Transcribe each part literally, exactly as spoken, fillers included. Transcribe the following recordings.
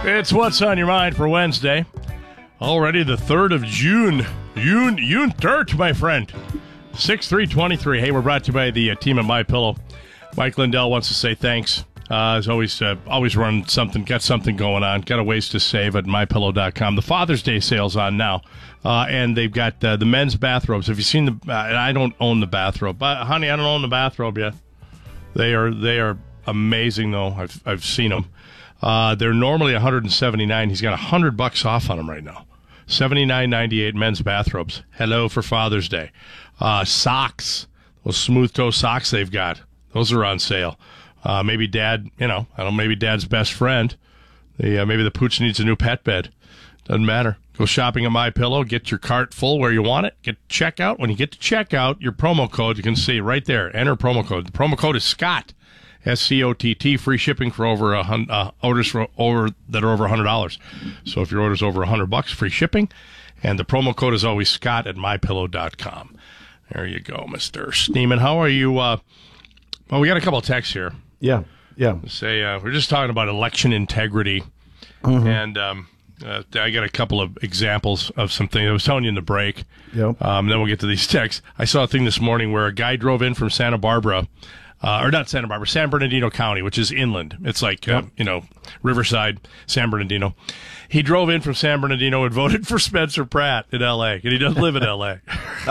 It's What's on Your Mind for Wednesday. Already the third of June. June, June third, my friend. six three twenty-three. Hey, we're brought to you by the uh, team at MyPillow. Mike Lindell wants to say thanks. Uh, as always, uh, always run something, got something going on. Got a ways to save at my pillow dot com. The Father's Day sale's on now. Uh, and they've got uh, the men's bathrobes. Have you seen the, uh, and I don't own the bathrobe. But, honey, I don't own the bathrobe yet. They are, they are amazing, though. I've, I've seen them. Uh, they're normally one hundred seventy-nine dollars. He's got one hundred bucks off on them right now. seventy-nine ninety-eight men's bathrobes. Hello for Father's Day. Uh, socks. Those smooth toe socks they've got. Those are on sale. Uh, maybe dad, you know, I don't know, maybe dad's best friend. The, uh, maybe the pooch needs a new pet bed. Doesn't matter. Go shopping at MyPillow. Get your cart full where you want it. Get checkout. When you get to checkout, your promo code, you can see right there. Enter promo code. The promo code is Scott. S C O T T, free shipping for over a hundred uh, orders for over that are over a hundred dollars. So if your order's over a hundred bucks, free shipping, and the promo code is always Scott at my pillow dot com. There you go, Mister Schneeman. How are you? Uh, well, we got a couple of texts here. Yeah, yeah. Say uh, we're just talking about election integrity, mm-hmm. and um, uh, I got a couple of examples of something I was telling you in the break. Yep. Um, then we'll get to these texts. I saw a thing this morning where a guy drove in from Santa Barbara. Uh, or not Santa Barbara, San Bernardino County, which is inland. It's like, yep. uh, you know, Riverside, San Bernardino. He drove in from San Bernardino and voted for Spencer Pratt in L A, and he doesn't live in L A.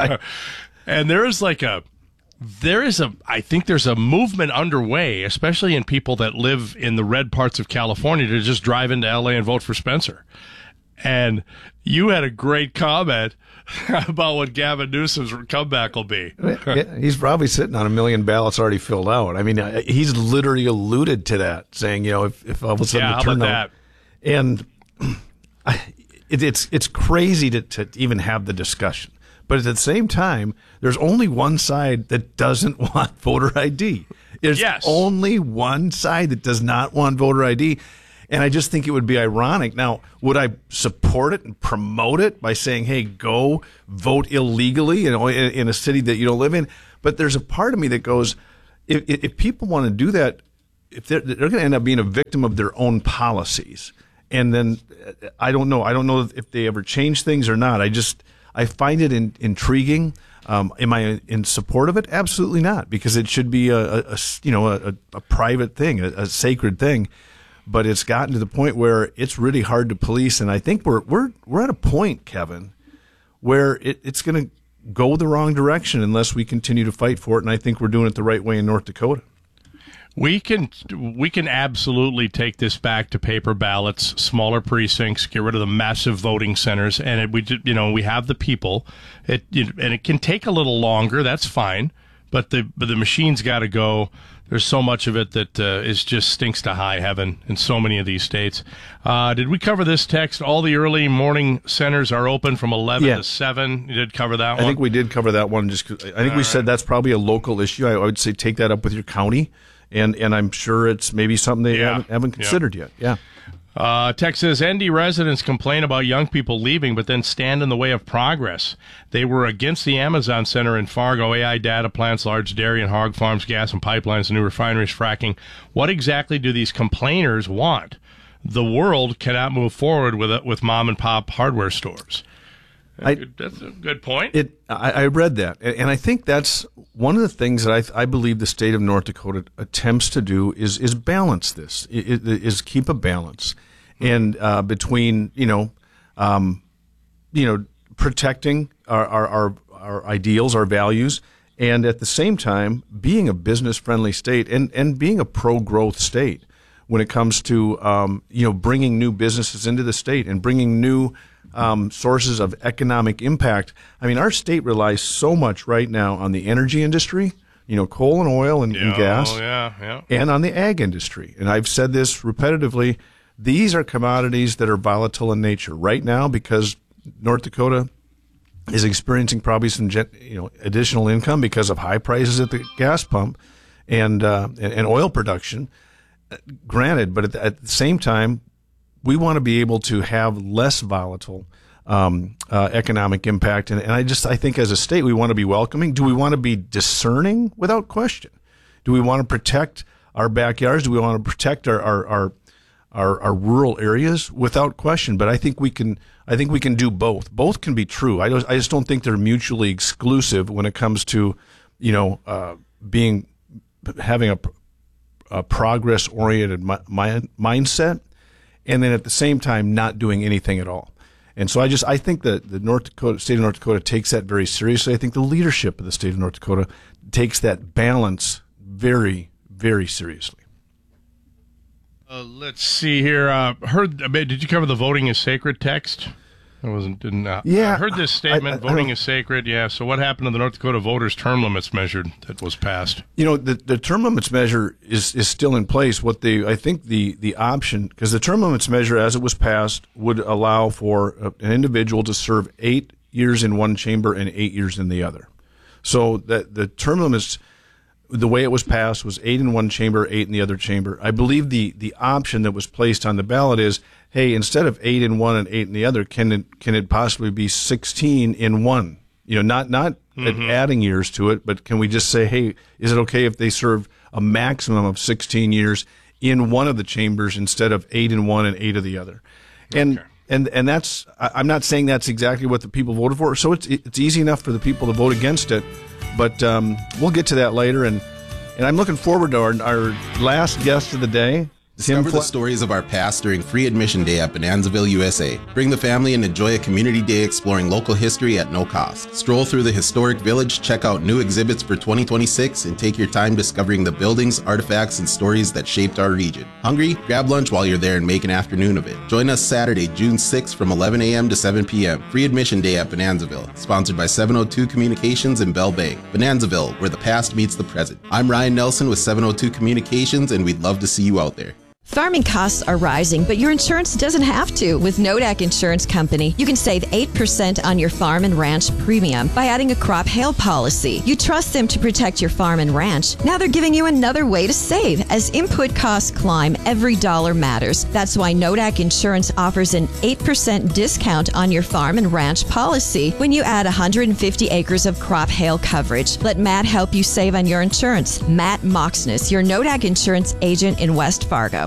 And there is like a, there is a, I think there's a movement underway, especially in people that live in the red parts of California, to just drive into L A and vote for Spencer. And you had a great comment about what Gavin Newsom's comeback will be. He's probably sitting on a million ballots already filled out. I mean, he's literally alluded to that, saying, you know, if, if all of a sudden yeah, the turnout. How about that? And I, it, it's it's crazy to, to even have the discussion. But at the same time, there's only one side that doesn't want voter I D. There's yes. only one side that does not want voter I D. And I just think it would be ironic. Now, would I support it and promote it by saying, hey, go vote illegally, you know, in, in a city that you don't live in? But there's a part of me that goes, if, if people want to do that, if they're, they're going to end up being a victim of their own policies. And then I don't know. I don't know if they ever change things or not. I just, I find it in, intriguing. Um, am I in support of it? Absolutely not, because it should be a, a, a you know, a, a private thing, a, a sacred thing. But it's gotten to the point where it's really hard to police, and I think we're we're we're at a point, Kevin, where it, it's going to go the wrong direction unless we continue to fight for it. And I think we're doing it the right way in North Dakota. We can we can absolutely take this back to paper ballots, smaller precincts, get rid of the massive voting centers, and it, we you know we have the people. It, it and it can take a little longer. That's fine, but the but the machine's got to go. There's so much of it that uh, is just stinks to high heaven in so many of these states. Uh, did we cover this text? All the early morning centers are open from eleven yeah. to seven. You did cover that one? I think we did cover that one. Just 'cause I think All we right. said that's probably a local issue. I, I would say take that up with your county, and, and I'm sure it's maybe something they yeah. haven't, haven't considered yeah. yet. Yeah. Uh, text says, N D residents complain about young people leaving, but then stand in the way of progress. They were against the Amazon Center in Fargo, A I data plants, large dairy and hog farms, gas and pipelines, new refineries, fracking. What exactly do these complainers want? The world cannot move forward with it, with mom and pop hardware stores. I, That's a good point. It. I, I read that, and I think that's one of the things that I, I believe the state of North Dakota attempts to do is is balance this, is, is keep a balance, and uh, between you know, um, you know, protecting our, our our our ideals, our values, and at the same time being a business friendly state and and being a pro growth state when it comes to um, you know bringing new businesses into the state and bringing new Um, sources of economic impact. I mean, our state relies so much right now on the energy industry, you know, coal and oil and, yeah, and gas, oh, yeah, yeah. and on the ag industry. And I've said this repetitively, these are commodities that are volatile in nature right now because North Dakota is experiencing probably some you know additional income because of high prices at the gas pump and, uh, and, and oil production. Granted, but at the, at the same time, we want to be able to have less volatile um, uh, economic impact. And, and I just, I think as a state, we want to be welcoming. Do we want to be discerning? Without question. Do we want to protect our backyards? Do we want to protect our, our, our our, our rural areas without question. But I think we can I think we can do both. Both can be true. I don't, I just don't think they're mutually exclusive when it comes to, you know, uh, being having a, a progress oriented mi- mi- mindset, and then at the same time not doing anything at all. And so I just I think that the North Dakota state of North Dakota takes that very seriously. I think the leadership of the state of North Dakota takes that balance very, very seriously. Uh, let's see here. Uh, heard? Did you cover the voting is sacred text? I wasn't. Didn't. Uh, Yeah, I heard this statement. I- I- I voting don't- is sacred. Yeah. So what happened to the North Dakota voters' term limits measured that was passed? You know, the, the term limits measure is, is still in place. What they, I think the, the option, because the term limits measure as it was passed would allow for a, an individual to serve eight years in one chamber and eight years in the other. So that the term limits, the way it was passed was eight in one chamber, eight in the other chamber. I believe the, the option that was placed on the ballot is, hey, instead of eight in one and eight in the other, can it, can it possibly be sixteen in one? You know, not, not mm-hmm. adding years to it, but can we just say, hey, is it okay if they serve a maximum of sixteen years in one of the chambers instead of eight in one and eight of the other? And, okay. and, and that's, I'm not saying that's exactly what the people voted for. So it's, it's easy enough for the people to vote against it, but, um, we'll get to that later. And, and I'm looking forward to our, our last guest of the day. Discover the stories of our past during Free Admission Day at Bonanzaville, U S A. Bring the family and enjoy a community day exploring local history at no cost. Stroll through the historic village, check out new exhibits for twenty twenty-six, and take your time discovering the buildings, artifacts, and stories that shaped our region. Hungry? Grab lunch while you're there and make an afternoon of it. Join us Saturday, June sixth from eleven a.m. to seven p.m. Free Admission Day at Bonanzaville. Sponsored by seven oh two Communications and Bell Bank. Bonanzaville, where the past meets the present. I'm Ryan Nelson with seven oh two Communications, and we'd love to see you out there. Farming costs are rising, but your insurance doesn't have to. With Nodak Insurance Company, you can save eight percent on your farm and ranch premium by adding a crop hail policy. You trust them to protect your farm and ranch. Now they're giving you another way to save. As input costs climb, every dollar matters. That's why Nodak Insurance offers an eight percent discount on your farm and ranch policy when you add one hundred fifty acres of crop hail coverage. Let Matt help you save on your insurance. Matt Moxness, your Nodak Insurance agent in West Fargo.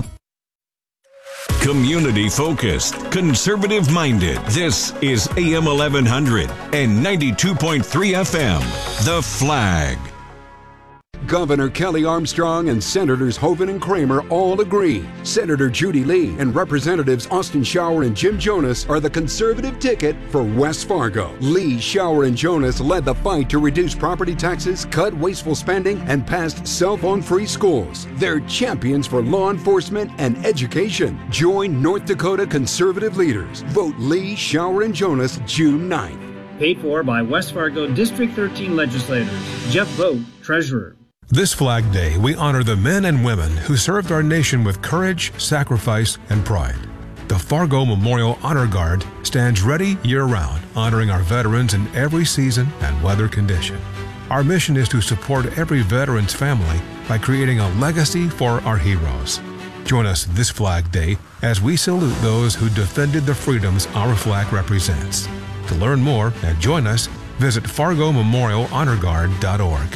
Community focused, conservative minded. This is A M eleven hundred and ninety-two point three F M. The Flag. Governor Kelly Armstrong and Senators Hoeven and Kramer all agree. Senator Judy Lee and Representatives Austin Shower and Jim Jonas are the conservative ticket for West Fargo. Lee, Shower, and Jonas led the fight to reduce property taxes, cut wasteful spending, and passed cell phone-free schools. They're champions for law enforcement and education. Join North Dakota conservative leaders. Vote Lee, Shower, and Jonas June ninth. Paid for by West Fargo District thirteen legislators. Jeff Vogt, Treasurer. This Flag Day, we honor the men and women who served our nation with courage, sacrifice, and pride. The Fargo Memorial Honor Guard stands ready year-round, honoring our veterans in every season and weather condition. Our mission is to support every veteran's family by creating a legacy for our heroes. Join us this Flag Day as we salute those who defended the freedoms our flag represents. To learn more and join us, visit fargo memorial honor guard dot org.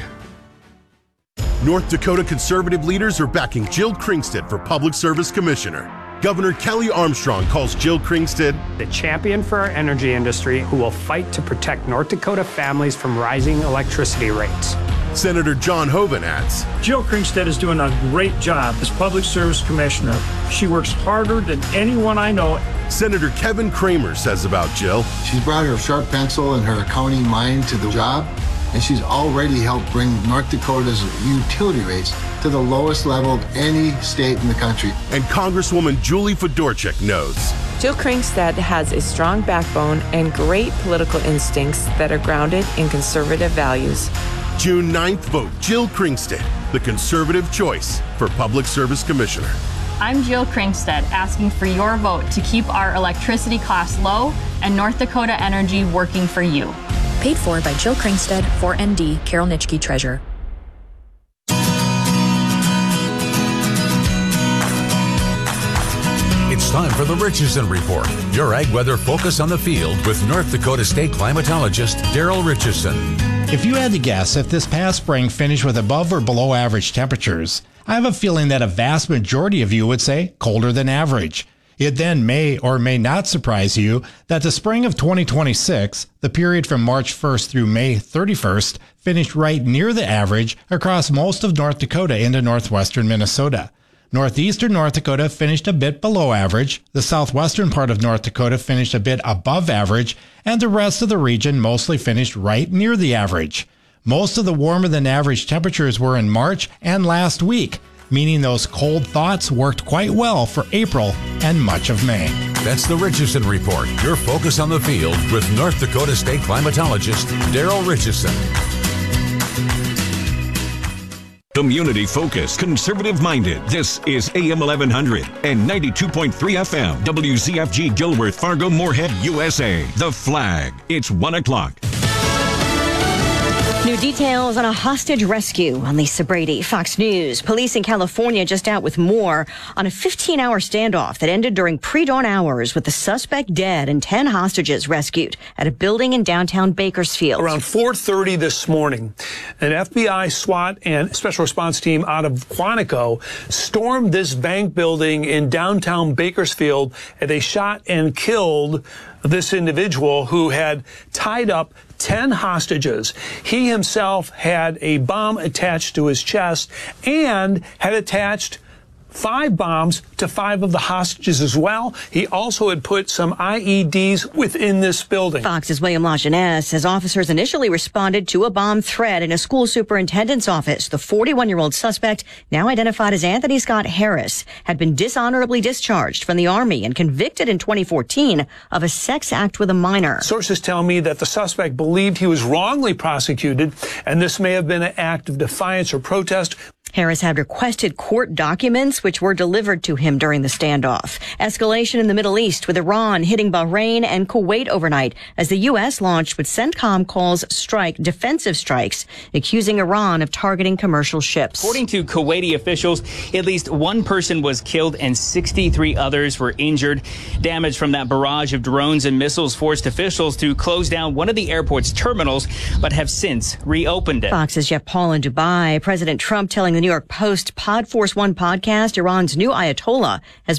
North Dakota conservative leaders are backing Jill Kringstead for Public Service Commissioner. Governor Kelly Armstrong calls Jill Kringstead the champion for our energy industry who will fight to protect North Dakota families from rising electricity rates. Senator John Hoeven adds, Jill Kringstead is doing a great job as Public Service Commissioner. She works harder than anyone I know. Senator Kevin Kramer says about Jill, she's brought her sharp pencil and her accounting mind to the job, and she's already helped bring North Dakota's utility rates to the lowest level of any state in the country. And Congresswoman Julie Fedorchuk knows Jill Kringstead has a strong backbone and great political instincts that are grounded in conservative values. June ninth, vote Jill Kringstead, the conservative choice for Public Service Commissioner. I'm Jill Kringstead, asking for your vote to keep our electricity costs low and North Dakota Energy working for you. Paid for by Jill Kringstead, four N D, Carol Nitschke, Treasurer. It's time for the Richardson Report, your ag weather focus on the field with North Dakota State climatologist Daryl Richardson. If you had to guess if this past spring finished with above or below average temperatures, I have a feeling that a vast majority of you would say colder than average. It then may or may not surprise you that the spring of twenty twenty-six, the period from March first through May thirty-first, finished right near the average across most of North Dakota into northwestern Minnesota. Northeastern North Dakota finished a bit below average, the southwestern part of North Dakota finished a bit above average, and the rest of the region mostly finished right near the average. Most of the warmer than average temperatures were in March and last week, meaning those cold thoughts worked quite well for April and much of May. That's the Richardson Report, your focus on the field with North Dakota State climatologist Daryl Richardson. Community focused, conservative minded. This is A M eleven hundred and ninety-two point three F M. W Z F G Gilworth, Fargo, Moorhead, U S A. The Flag. It's one o'clock. New details on a hostage rescue. On Lisa Brady, Fox News. Police in California just out with more on a fifteen-hour standoff that ended during pre-dawn hours with the suspect dead and ten hostages rescued at a building in downtown Bakersfield. Around four thirty this morning, an F B I, SWAT, and special response team out of Quantico stormed this bank building in downtown Bakersfield, and they shot and killed this individual who had tied up ten hostages. He himself had a bomb attached to his chest and had attached five bombs to five of the hostages as well. He also had put some I E Ds within this building. Fox's William Lajeunesse says officers initially responded to a bomb threat in a school superintendent's office. The forty-one-year-old suspect, now identified as Anthony Scott Harris, had been dishonorably discharged from the Army and convicted in twenty fourteen of a sex act with a minor. Sources tell me that the suspect believed he was wrongly prosecuted, and this may have been an act of defiance or protest. Harris had requested court documents which were delivered to him during the standoff. Escalation in the Middle East with Iran hitting Bahrain and Kuwait overnight as the U S launched what CENTCOM calls strike defensive strikes, accusing Iran of targeting commercial ships. According to Kuwaiti officials, at least one person was killed and sixty-three others were injured. Damage from that barrage of drones and missiles forced officials to close down one of the airport's terminals, but have since reopened it. Fox's Jeff Paul in Dubai. President Trump telling the New York Post Pod Force One podcast Iran's new Ayatollah has